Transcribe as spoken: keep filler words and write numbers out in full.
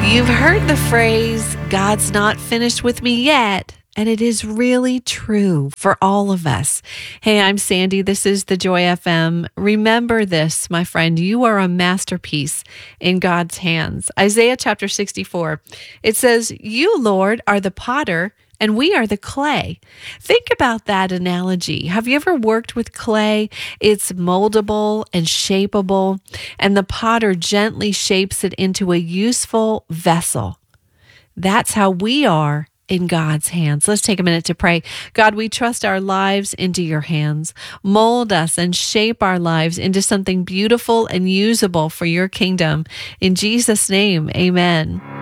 You've heard the phrase, God's not finished with me yet. And it is really true for all of us. Hey, I'm Sandy. This is the Joy F M. Remember this, my friend. You are a masterpiece in God's hands. Isaiah chapter sixty-four. It says, "You, Lord, are the potter, and we are the clay." Think about that analogy. Have you ever worked with clay? It's moldable and shapeable, and the potter gently shapes it into a useful vessel. That's how we are in God's hands. Let's take a minute to pray. God, we trust our lives into your hands. Mold us and shape our lives into something beautiful and usable for your kingdom. In Jesus' name, amen.